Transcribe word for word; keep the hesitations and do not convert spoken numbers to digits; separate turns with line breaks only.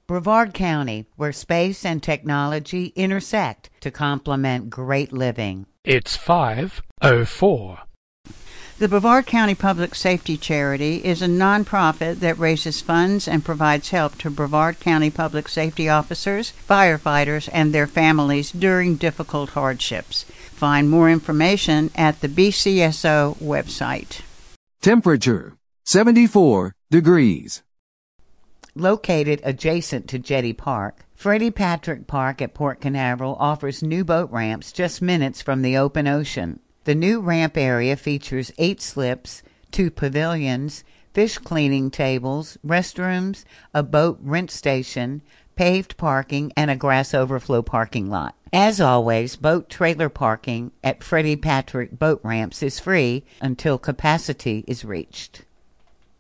Brevard County, where space and technology intersect to complement great living.
It's five oh four.
The Brevard County Public Safety Charity is a nonprofit that raises funds and provides help to Brevard County public safety officers, firefighters, and their families during difficult hardships. Find more information at the B C S O website.
Temperature, seventy-four degrees.
Located adjacent to Jetty Park, Freddie Patrick Park at Port Canaveral offers new boat ramps just minutes from the open ocean. The new ramp area features eight slips, two pavilions, fish cleaning tables, restrooms, a boat rent station, paved parking, and a grass overflow parking lot. As always, boat trailer parking at Freddie Patrick Boat Ramps is free until capacity is reached.